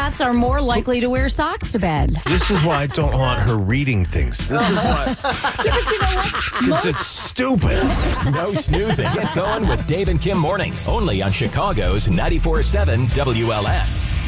cats are more likely to wear socks to bed. This is why I don't want her reading things. This is why. Yeah, but you know what? This is stupid. No snoozing. Get going with Dave and Kim mornings. Only on Chicago's 94.7 WLS.